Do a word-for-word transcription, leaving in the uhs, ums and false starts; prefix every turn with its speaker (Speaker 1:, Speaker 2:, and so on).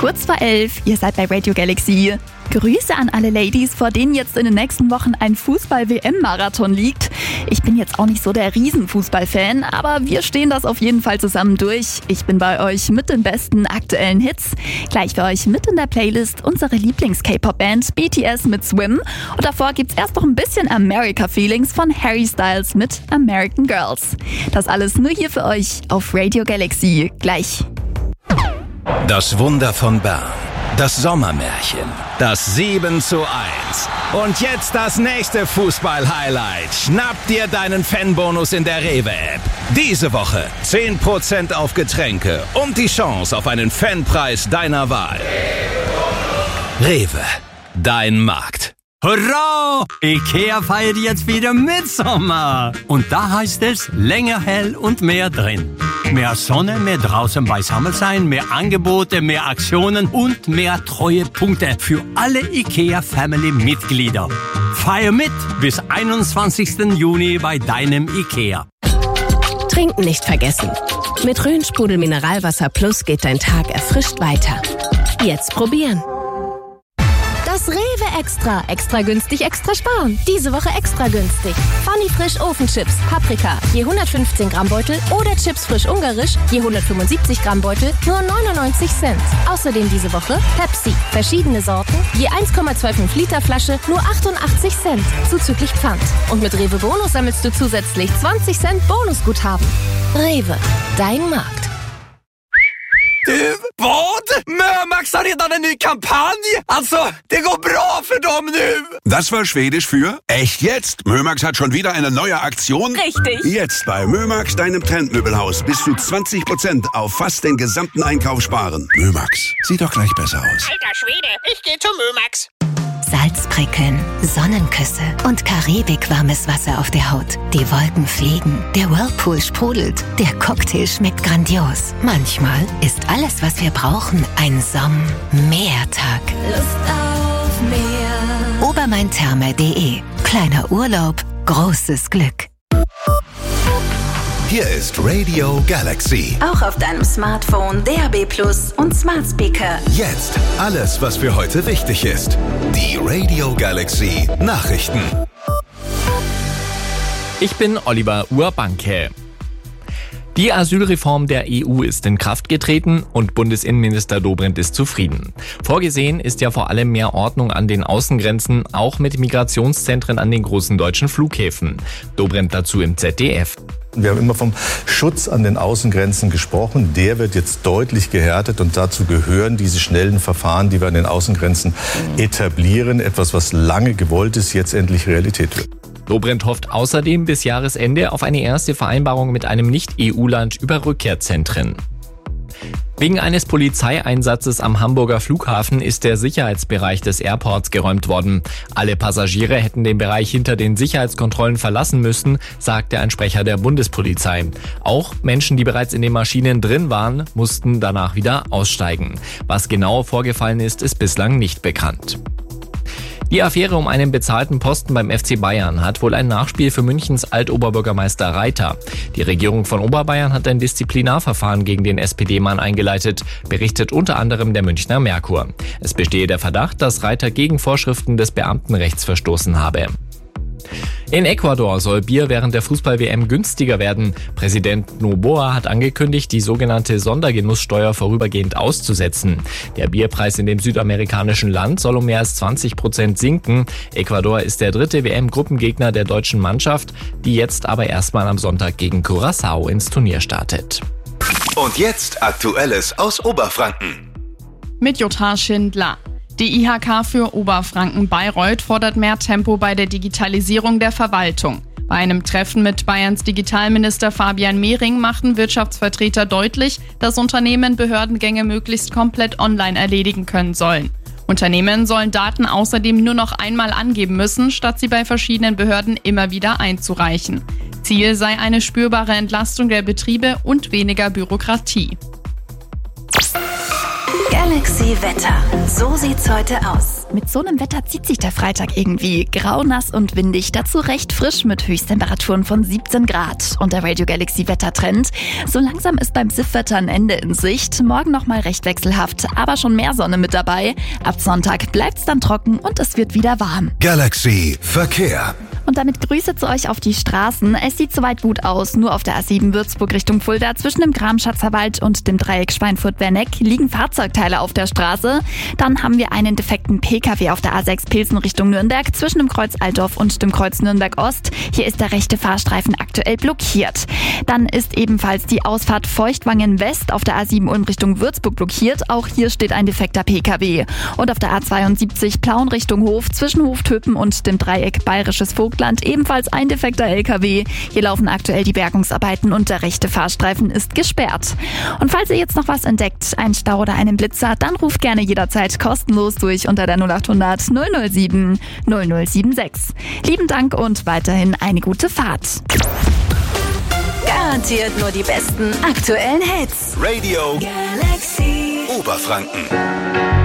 Speaker 1: Kurz vor elf, ihr seid bei Radio Galaxy. Grüße an alle Ladies, vor denen jetzt in den nächsten Wochen ein Fußball-W M-Marathon liegt. Ich bin jetzt auch nicht so der Riesen-Fußball-Fan, aber wir stehen das auf jeden Fall zusammen durch. Ich bin bei euch mit den besten aktuellen Hits. Gleich für euch mit in der Playlist unsere Lieblings-K-Pop-Band B T S mit Swim. Und davor gibt's erst noch ein bisschen America-Feelings von Harry Styles mit American Girls. Das alles nur hier für euch auf Radio Galaxy. Gleich.
Speaker 2: Das Wunder von Bern. Das Sommermärchen. Das sieben zu eins. Und jetzt das nächste Fußball-Highlight. Schnapp dir deinen Fanbonus in der Rewe-App. Diese Woche zehn Prozent auf Getränke und die Chance auf einen Fanpreis deiner Wahl. Rewe. Dein Markt.
Speaker 3: Hurra! Ikea feiert jetzt wieder Mitsommer. Und da heißt es länger hell und mehr drin. Mehr Sonne, mehr draußen beisammen sein, mehr Angebote, mehr Aktionen und mehr Treuepunkte für alle Ikea-Family-Mitglieder. Feier mit bis einundzwanzigsten Juni bei deinem Ikea.
Speaker 4: Trinken nicht vergessen. Mit Rhön-Sprudel Mineralwasser Plus geht dein Tag erfrischt weiter. Jetzt probieren.
Speaker 5: Das Rewe Extra. Extra günstig, extra sparen. Diese Woche extra günstig. Funny Frisch Ofenchips, Paprika, je hundertfünfzehn Gramm Beutel oder Chips frisch ungarisch, je hundertfünfundsiebzig Gramm Beutel, nur neunundneunzig Cent. Außerdem diese Woche Pepsi, verschiedene Sorten, je eins Komma fünfundzwanzig Liter Flasche, nur achtundachtzig Cent, zuzüglich Pfand. Und mit Rewe Bonus sammelst du zusätzlich zwanzig Cent Bonusguthaben. Rewe, dein Markt.
Speaker 6: Du, vad? Mömax har redan en ny kampanj! Alltså, det går bra för dem nu!
Speaker 7: Das war Schwedisch für echt jetzt? Mömax hat schon wieder eine neue Aktion?
Speaker 5: Richtig!
Speaker 7: Jetzt bei Mömax, deinem Trendmöbelhaus, bis zu zwanzig Prozent auf fast den gesamten Einkauf sparen. Mömax, sieht doch gleich besser aus.
Speaker 8: Alter Schwede, ich geh zu Mömax.
Speaker 9: Salzprickeln, Sonnenküsse und Karibik-warmes Wasser auf der Haut. Die Wolken fliegen, der Whirlpool sprudelt, der Cocktail schmeckt grandios. Manchmal ist alles, was wir brauchen, ein Somm-Meertag.
Speaker 5: Lust auf mehr.
Speaker 9: Obermaintherme punkt de. Kleiner Urlaub, großes Glück.
Speaker 2: Hier ist Radio Galaxy.
Speaker 9: Auch auf deinem Smartphone, D A B Plus und Smart Speaker.
Speaker 2: Jetzt alles, was für heute wichtig ist. Die Radio Galaxy Nachrichten.
Speaker 10: Ich bin Oliver Urbanke. Die Asylreform der E U ist in Kraft getreten und Bundesinnenminister Dobrindt ist zufrieden. Vorgesehen ist ja vor allem mehr Ordnung an den Außengrenzen, auch mit Migrationszentren an den großen deutschen Flughäfen. Dobrindt dazu im Z D F.
Speaker 11: Wir haben immer vom Schutz an den Außengrenzen gesprochen. Der wird jetzt deutlich gehärtet und dazu gehören diese schnellen Verfahren, die wir an den Außengrenzen etablieren. Etwas, was lange gewollt ist, jetzt endlich Realität wird.
Speaker 10: Dobrindt hofft außerdem bis Jahresende auf eine erste Vereinbarung mit einem Nicht-E U-Land über Rückkehrzentren. Wegen eines Polizeieinsatzes am Hamburger Flughafen ist der Sicherheitsbereich des Airports geräumt worden. Alle Passagiere hätten den Bereich hinter den Sicherheitskontrollen verlassen müssen, sagte ein Sprecher der Bundespolizei. Auch Menschen, die bereits in den Maschinen drin waren, mussten danach wieder aussteigen. Was genau vorgefallen ist, ist bislang nicht bekannt. Die Affäre um einen bezahlten Posten beim F C Bayern hat wohl ein Nachspiel für Münchens Altoberbürgermeister Reiter. Die Regierung von Oberbayern hat ein Disziplinarverfahren gegen den S P D-Mann eingeleitet, berichtet unter anderem der Münchner Merkur. Es bestehe der Verdacht, dass Reiter gegen Vorschriften des Beamtenrechts verstoßen habe. In Ecuador soll Bier während der Fußball-W M günstiger werden. Präsident Noboa hat angekündigt, die sogenannte Sondergenusssteuer vorübergehend auszusetzen. Der Bierpreis in dem südamerikanischen Land soll um mehr als zwanzig Prozent sinken. Ecuador ist der dritte W M-Gruppengegner der deutschen Mannschaft, die jetzt aber erstmal am Sonntag gegen Curaçao ins Turnier startet.
Speaker 2: Und jetzt Aktuelles aus Oberfranken.
Speaker 12: Mit Jutta Schindler. Die I H K für Oberfranken-Bayreuth fordert mehr Tempo bei der Digitalisierung der Verwaltung. Bei einem Treffen mit Bayerns Digitalminister Fabian Mehring machten Wirtschaftsvertreter deutlich, dass Unternehmen Behördengänge möglichst komplett online erledigen können sollen. Unternehmen sollen Daten außerdem nur noch einmal angeben müssen, statt sie bei verschiedenen Behörden immer wieder einzureichen. Ziel sei eine spürbare Entlastung der Betriebe und weniger Bürokratie.
Speaker 9: Galaxy Wetter. So sieht's heute aus.
Speaker 1: Mit so einem Wetter zieht sich der Freitag irgendwie. Grau, nass und windig, dazu recht frisch mit Höchsttemperaturen von siebzehn Grad. Und der Radio Galaxy Wettertrend. So langsam ist beim S I F-Wetter ein Ende in Sicht. Morgen nochmal recht wechselhaft, aber schon mehr Sonne mit dabei. Ab Sonntag bleibt's dann trocken und es wird wieder warm.
Speaker 2: Galaxy Verkehr.
Speaker 1: Und damit Grüße zu euch auf die Straßen. Es sieht soweit gut aus. Nur auf der A sieben Würzburg Richtung Fulda zwischen dem Gramschatzer Wald und dem Dreieck Schweinfurt-Werneck liegen Fahrzeugteile auf der Straße. Dann haben wir einen defekten P K W auf der A sechs Pilsen Richtung Nürnberg zwischen dem Kreuz Altdorf und dem Kreuz Nürnberg Ost. Hier ist der rechte Fahrstreifen aktuell blockiert. Dann ist ebenfalls die Ausfahrt Feuchtwangen West auf der A sieben Ulm Richtung Würzburg blockiert. Auch hier steht ein defekter P K W. Und auf der A zweiundsiebzig Plauen Richtung Hof zwischen Hoftöpen und dem Dreieck Bayerisches Vogtland ebenfalls ein defekter L K W. Hier laufen aktuell die Bergungsarbeiten und der rechte Fahrstreifen ist gesperrt. Und falls ihr jetzt noch was entdeckt, einen Stau oder einen Blitzer, dann ruft gerne jederzeit kostenlos durch unter der null acht hundert null null sieben null null sieben sechs. Lieben Dank und weiterhin eine gute Fahrt.
Speaker 9: Garantiert nur die besten aktuellen Hits.
Speaker 2: Radio
Speaker 9: Galaxy
Speaker 2: Oberfranken.